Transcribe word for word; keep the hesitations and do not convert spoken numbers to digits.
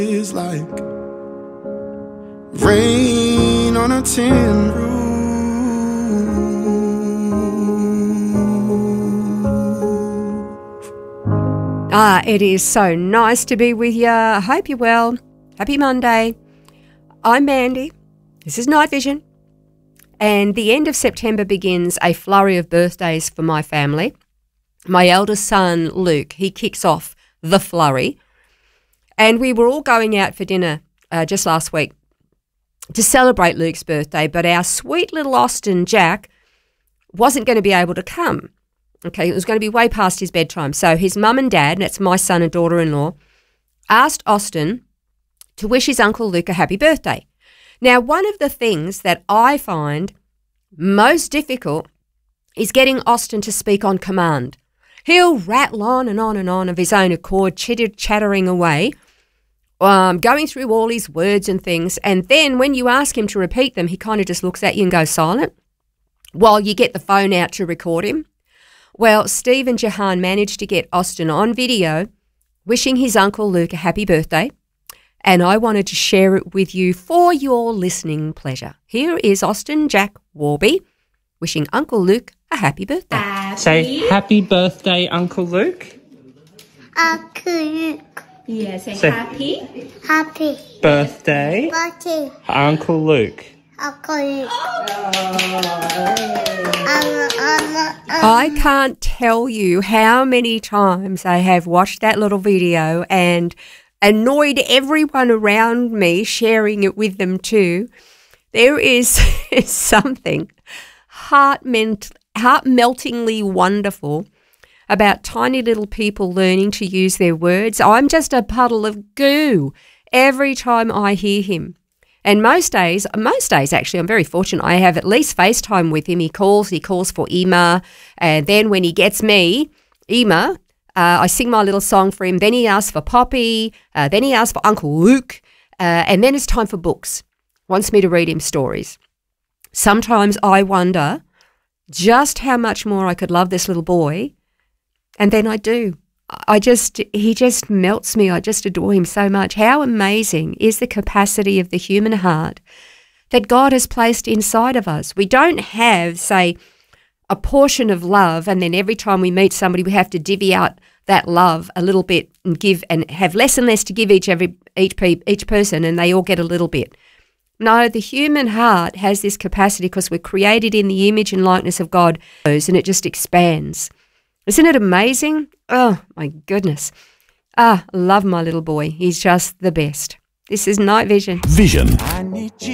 is like rain on a tin roof. Ah, it is so nice to be with you. I hope you're well. Happy Monday. I'm Mandy. This is Night Vision. And the end of September begins a flurry of birthdays for my family. My eldest son, Luke, he kicks off the flurry. And we were all going out for dinner uh, just last week to celebrate Luke's birthday, but our sweet little Austin, Jack, wasn't going to be able to come. Okay, it was going to be way past his bedtime. So his mum and dad, that's my son and daughter-in-law, asked Austin to wish his Uncle Luke a happy birthday. Now, one of the things that I find most difficult is getting Austin to speak on command. He'll rattle on and on and on of his own accord, chitter chattering away, um, going through all his words and things, and then when you ask him to repeat them, he kind of just looks at you and goes silent while you get the phone out to record him. Well, Steve and Jahan managed to get Austin on video wishing his Uncle Luke a happy birthday, and I wanted to share it with you for your listening pleasure. Here is Austin Jack Warby wishing Uncle Luke a happy birthday. Happy. Say happy birthday, Uncle Luke. Uncle Luke. Yeah, say, say happy. Happy. Birthday. Birthday. Uncle Luke. Uncle Luke. I can't tell you how many times I have watched that little video and annoyed everyone around me, sharing it with them too. There is something heart-ment- heart-meltingly wonderful about tiny little people learning to use their words. I'm just a puddle of goo every time I hear him. And most days, most days actually, I'm very fortunate. I have at least FaceTime with him. He calls, he calls for Ema. And then when he gets me, Ema, uh, I sing my little song for him. Then he asks for Poppy. Uh, then he asks for Uncle Luke. Uh, and then it's time for books. Wants me to read him stories. Sometimes I wonder just how much more I could love this little boy. And then I do. I just, he just melts me. I just adore him so much. How amazing is the capacity of the human heart that God has placed inside of us. We don't have, say, a portion of love, and then every time we meet somebody, we have to divvy out that love a little bit and give, and have less and less to give each every each pe- each person, and they all get a little bit. No, the human heart has this capacity because we're created in the image and likeness of God, and it just expands. Isn't it amazing? Oh, my goodness. Ah, I love my little boy. He's just the best. This is Night Vision. Vision.